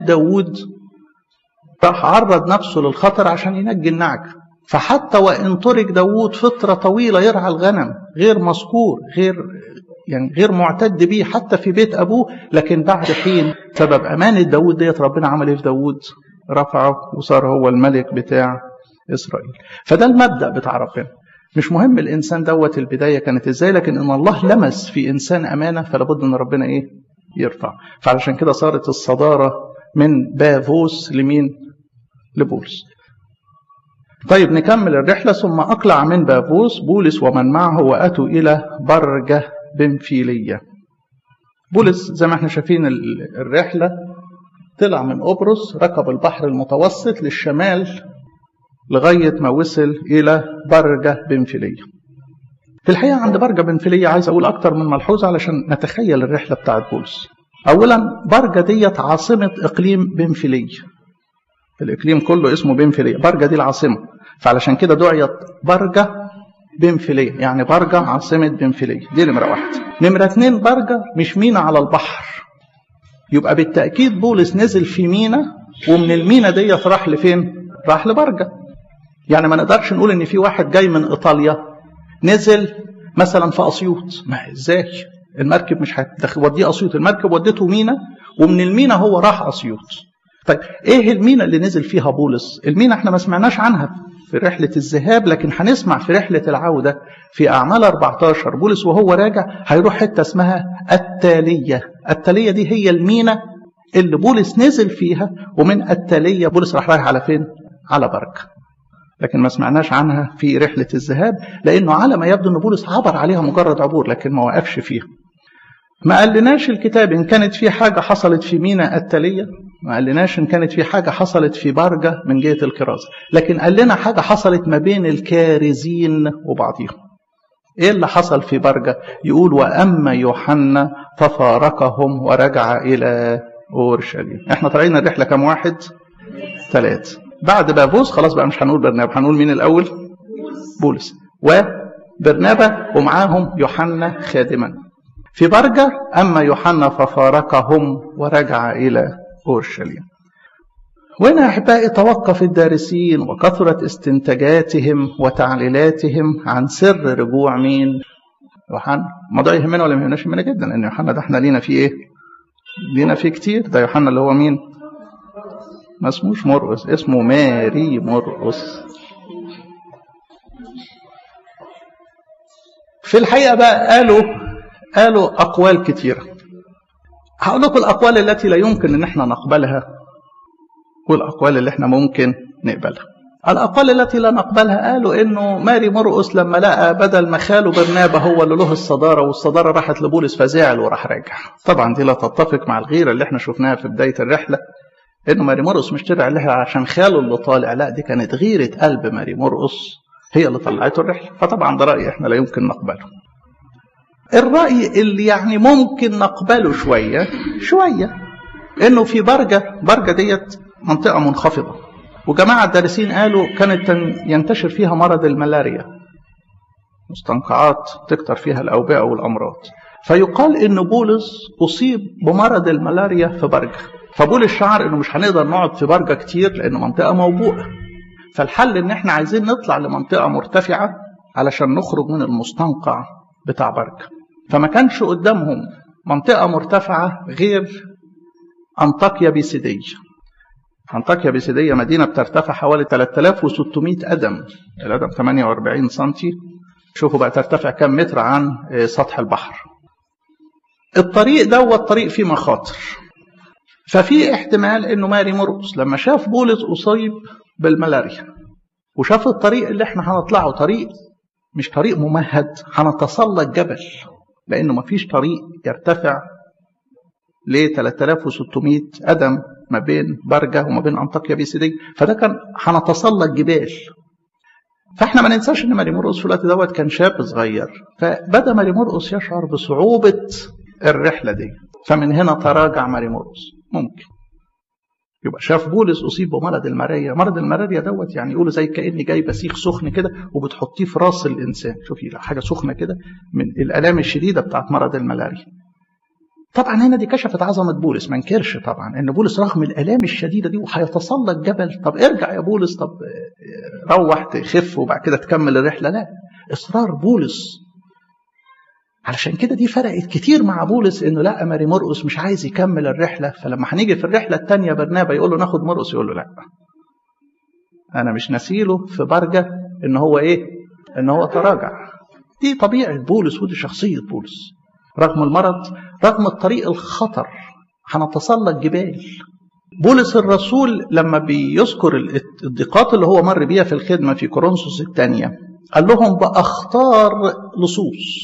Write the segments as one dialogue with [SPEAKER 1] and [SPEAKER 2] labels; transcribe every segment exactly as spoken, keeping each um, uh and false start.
[SPEAKER 1] داود راح عرض نفسه للخطر عشان ينجي النعجة، فحتى وإن ترك داود فترة طويلة يرعى الغنم غير مذكور، غير يعني غير معتد به حتى في بيت أبوه، لكن بعد حين سبب أمانة داود ديت ربنا عمل إيه في داود؟ رفعه وصار هو الملك بتاع إسرائيل. فده المبدأ بتاع ربنا. مش مهم الإنسان دوت البداية كانت إزاي، لكن إن الله لمس في إنسان أمانة فلابد إن ربنا إيه؟ يرفع. فعلشان كده صارت الصدارة من بافوس لمين؟ لبولس. طيب نكمل الرحلة. ثم أقلع من بافوس بولس ومن معه وأتوا إلى برجة بنفيلية. بولس زي ما احنا شايفين الرحلة طلع من قبرص، ركب البحر المتوسط للشمال لغاية ما وصل إلى برجة بنفيلية. في الحقيقة عند برجة بنفيلية عايز أقول أكتر من ملحوظة علشان نتخيل الرحلة بتاعت بولس. أولا برجة ديت عاصمة إقليم بنفيلية، الإقليم كله اسمه بنفيلية، برجة دي العاصمة، فعلشان كده دعيت برجة بنفيلية، يعني برجة عاصمة بنفيلية. دي نمرة واحد. نمرة اتنين برجة مش مينا على البحر، يبقى بالتأكيد بولس نزل في مينا، ومن المينا ديت راح لفين؟ راح لبرجة. يعني ما نقدرش نقول ان في واحد جاي من ايطاليا نزل مثلا في اسيوط، ما ازاي؟ المركب مش هتوديه اسيوط، المركب ودته مينا ومن المينا هو راح اسيوط. طيب ايه المينا اللي نزل فيها بولس؟ المينا احنا ما سمعناش عنها في رحلة الذهاب، لكن هنسمع في رحلة العودة في أعمال أربعتاشر بولس وهو راجع هيروح حتة اسمها التالية. التالية دي هي المينا اللي بولس نزل فيها، ومن التالية بولس راح رايح على فين؟ على برجة. لكن ما سمعناش عنها في رحلة الذهاب، لأنه على ما يبدو أن بولس عبر عليها مجرد عبور لكن ما وقفش فيها. ما قالناش الكتاب إن كانت في حاجة حصلت في مينا التالية، ما قالناش إن كانت في حاجة حصلت في برجة من جهة الكرازة، لكن قال لنا حاجة حصلت ما بين الكارزين وبعضهم. إيه اللي حصل في برجة؟ يقول وأما يوحنا ففارقهم ورجع إلى أورشليم. إحنا طالعين الرحلة كم واحد؟ ثلاث. بعد بافوس خلاص بقى مش هنقول برنابا، هنقول مين الأول؟ بولس وبرنابا ومعاهم يوحنا خادما. في برجة أما يوحنا ففارقهم ورجع إلى أورشليم. وهنا أحبائي توقف الدارسين وكثرت استنتاجاتهم وتعليلاتهم عن سر رجوع مين؟ يوحنا. الموضوع يهمنا ولا ما يهمناش؟ يهمنا جدا، لأن يوحنا ده احنا لينا فيه إيه؟ لينا فيه كتير. ده يوحنا اللي هو مين؟ ما اسموش مرقس، اسمه ماري مرقس. في الحقيقة بقى قالوا قالوا أقوال كتيرة. هقول لكم الأقوال التي لا يمكن أن احنا نقبلها والأقوال اللي احنا ممكن نقبلها. الأقوال التي لا نقبلها قالوا إنه ماري مرقس لما لقى بدل ما خاله برنابا هو اللي له الصدارة والصدارة راحت لبولس فزعل وراح راجع. طبعا دي لا تتفق مع الغيرة اللي احنا شفناها في بداية الرحلة، إنه ماري مرقس مش طلع لها عشان خاله اللي طالع، لا دي كانت غيرة قلب ماري مرقس هي اللي طلعته الرحلة. فطبعا ده رأي احنا لا يمكن نقبله. الرأي اللي يعني ممكن نقبله شوية شوية إنه في برجة، برجة ديت منطقة منخفضة، وجماعة الدارسين قالوا كانت ينتشر فيها مرض الملاريا، مستنقعات تكتر فيها الأوبئة والأمراض. فيقال إن بولس أصيب بمرض الملاريا في برجة، فبولس شعر إنه مش هنقدر نقعد في برجة كتير لأنه منطقة موبوءة، فالحل إن إحنا عايزين نطلع لمنطقة مرتفعة علشان نخرج من المستنقع بتاع برجة. فما كانش قدامهم منطقة مرتفعة غير أنطاكيا بيسيدية. أنطاكيا بيسيدية مدينة بترتفع حوالي ثلاثة آلاف وستمائة قدم، القدم ثمانية وأربعين سنتي، شوفوا بقى ترتفع كم متر عن سطح البحر. الطريق ده هو الطريق فيه مخاطر، ففي احتمال انه ماري مرقس لما شاف بولس أصيب بالملاريا وشاف الطريق اللي احنا هنطلعه طريق مش طريق ممهد، هنتسلق جبل، لأنه ما فيش طريق يرتفع ل ثلاثة آلاف وستمائة قدم ما بين برجة وما بين أنطاكيا بيسيدية، فده كان هنتسلق جبال. فاحنا ما ننساش ان ماري مرقس في الوقت دوت كان شاب صغير، فبدا ماري مرقس يشعر بصعوبة الرحلة دي، فمن هنا تراجع ماري مرقس. ممكن يبقى شاف بولس أصيب بمرض الملاريا. مرض الملاريا دوت يعني يقولوا زي كأني جايبه سيخ سخن كده وبتحطيه في راس الإنسان، شوفي حاجة سخنة كده من الآلام الشديدة بتاعت مرض الملاريا. طبعا هنا دي كشفت عظمة بولس، ما انكرش طبعا ان بولس رغم الآلام الشديدة دي وهيتسلق جبل، طب ارجع يا بولس، طب روح تخف وبعد كده تكمل الرحلة. لا، اصرار بولس. علشان كده دي فرقت كتير مع بولس، انه لا ماري مرقس مش عايز يكمل الرحلة، فلما هنيجي في الرحلة الثانية برنابا يقول له ناخد مرقس، يقول له لا، انا مش نسيله في برجة ان هو ايه، ان هو تراجع. دي طبيعة بولس ودي شخصية بولس. رغم المرض، رغم الطريق الخطر، هنتسلق جبال. بولس الرسول لما بيذكر الضيقات اللي هو مر بيها في الخدمة في كورنثوس الثانية، قال لهم بأخطار لصوص.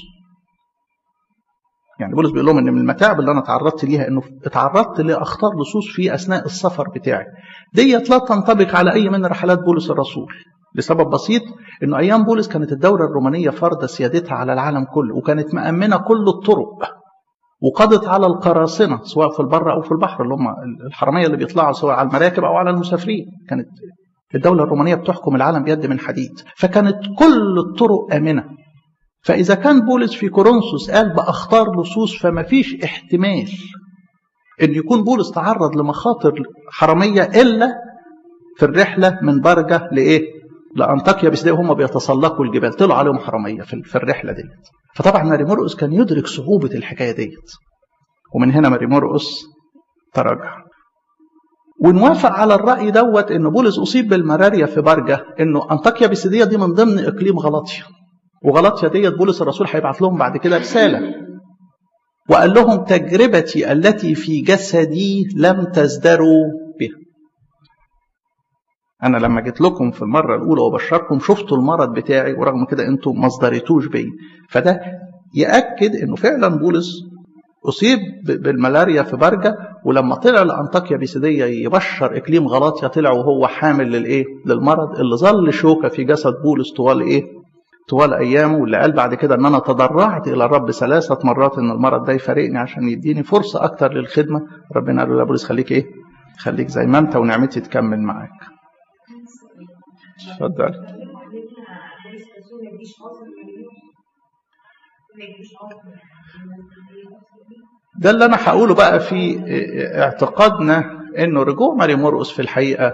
[SPEAKER 1] يعني بولس بيقول لهم ان من المتاعب اللي انا تعرضت ليها انه اتعرضت لاخطار لصوص في اثناء السفر بتاعي. ديت لا تنطبق على اي من رحلات بولس الرسول، لسبب بسيط، انه ايام بولس كانت الدولة الرومانية فرض سيادتها على العالم كله، وكانت مأمنة كل الطرق، وقضت على القراصنة سواء في البر او في البحر، اللي هم الحرامية اللي بيطلعوا سواء على المراكب او على المسافرين. كانت الدولة الرومانية بتحكم العالم بيد من حديد، فكانت كل الطرق آمنة. فإذا كان بولس في كورنثوس قال بأخطار لصوص، فما فيش احتمال أن يكون بولس تعرض لمخاطر حرامية إلا في الرحلة من برجة لإيه؟ لأنطاكيا. بس هم بيتسلقوا الجبال، طلعوا عليهم حرامية في الرحلة دي. فطبعا ماري مرقس كان يدرك صعوبة الحكاية ديت، ومن هنا ماري مرقس تراجع. ونوافق على الرأي دوت أن بولس أصيب بالملاريا في برجة، أنه أنطاكيا بيسيدية دي من ضمن إقليم غلاطيا، وغلاطيا ديت بولس الرسول هيبعت لهم بعد كده رسالة، وقال لهم تجربتي التي في جسدي لم تزدروا بها. أنا لما جيت لكم في المرة الأولى وبشركم شفتوا المرض بتاعي، ورغم كده أنتم ما ازدريتوش بي. فده يأكد أنه فعلا بولس أصيب بالملاريا في برجة، ولما طلع لأنطاكيا بيسيدية يبشر إقليم غلاطيا طلع وهو حامل للإيه؟ للمرض اللي ظل شوكة في جسد بولس طوال إيه؟ طوال أيامه، واللي قال بعد كده أن أنا تضرعت إلى الرب ثلاثة مرات أن المرض ده يفارقني عشان يديني فرصة أكتر للخدمة. ربنا قال له يا بولس خليك إيه؟ خليك زي ما أنت ونعمتي تكمل معاك. اتفضل. ده اللي أنا هقوله بقى في اعتقادنا، إنه رجوع ماري مرقس في الحقيقة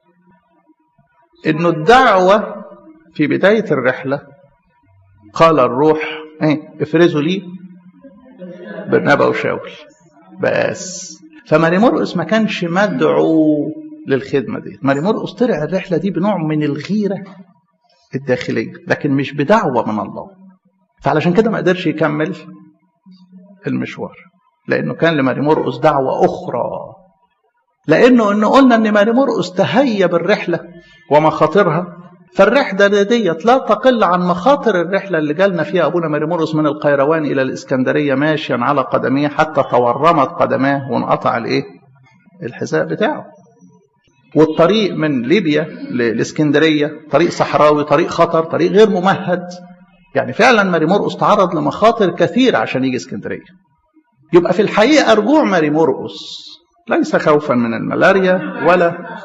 [SPEAKER 1] إنه الدعوة في بداية الرحلة قال الروح ايه افرزوا لي برنابا وشاول بس. فماري مرقس ما كانش مدعو للخدمة دي. ماري مرقس طلع الرحلة دي بنوع من الغيرة الداخلية، لكن مش بدعوة من الله. فعلشان كده ما قدرش يكمل المشوار، لأنه كان لماري مرقس دعوة أخرى. لأنه إنه قلنا إن ماري مرقس تهيب الرحلة ومخاطرها، فالرحلة ديت لا تقل عن مخاطر الرحلة اللي جالنا فيها أبونا ماري مرقس من القيروان إلى الإسكندرية ماشيا على قدميه حتى تورمت قدماه وانقطع الإيه؟ الحذاء بتاعه. والطريق من ليبيا للإسكندرية طريق صحراوي، طريق خطر، طريق غير ممهد. يعني فعلا ماري مرقس تعرض لمخاطر كثير عشان يجي اسكندرية. يبقى في الحقيقة رجوع ماري مرقس ليس خوفا من الملاريا ولا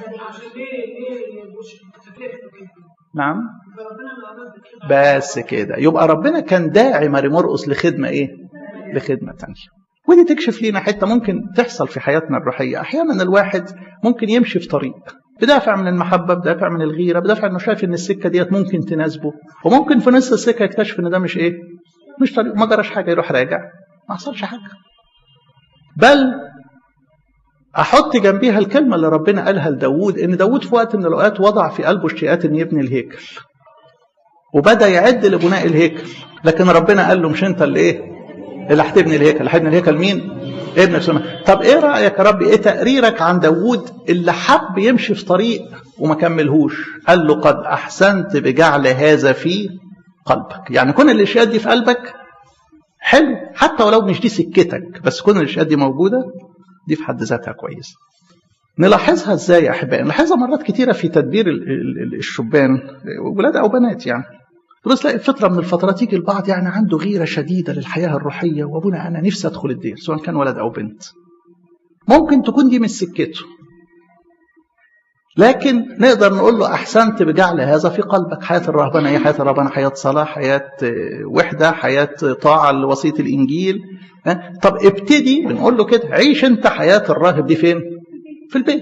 [SPEAKER 1] نعم بس كده. يبقى ربنا كان داعي ماري مرقس لخدمة ايه؟ لخدمة تانية. ودي تكشف لينا حتة ممكن تحصل في حياتنا الروحية. احيانا الواحد ممكن يمشي في طريق بدافع من المحبة، بدافع من الغيرة، بدافع انه شايف ان السكة ديت ممكن تناسبه، وممكن في نص السكة يكتشف ان ده مش ايه؟ مش طريق، ما جراش حاجة، يروح راجع ما حصلش حاجة. بل احط جنبيها الكلمة اللي ربنا قالها لداود، ان داود في وقت من الاوقات وضع في قلبه اشتياقات ان يبني الهيكل، وبدأ يعد لبناء الهيكل، لكن ربنا قال له مش انت اللي ايه اللي هتبني الهيكل، هتبني الهيكل مين؟ ابن سليمان. طب ايه رأيك يا رب، ايه تقريرك عن داود اللي حب يمشي في طريق وما كملهوش؟ قال له قد احسنت بجعل هذا في قلبك. يعني كون الاشياء دي في قلبك حلو، حتى ولو مش دي سكتك، بس كون الاشياء دي موجودة دي في حد ذاتها كويسة. نلاحظها ازاي يا احبائي؟ نلاحظها مرات كتيرة في تدبير الشبان، ولاد او بنات. يعني بس تلاقي فترة من الفترات يجي البعض يعني عنده غيرة شديدة للحياة الروحية، وابونا انا نفسي ادخل الدير، سواء كان ولد او بنت. ممكن تكون دي من سكته، لكن نقدر نقول له أحسنت بجعل هذا في قلبك. حياة الرهبنة هي حياة الرهبنة، حياة صلاة، حياة وحدة، حياة طاعة لوصية الإنجيل. طب ابتدي بنقول له كده، عيش أنت حياة الراهب دي فين؟ في البيت.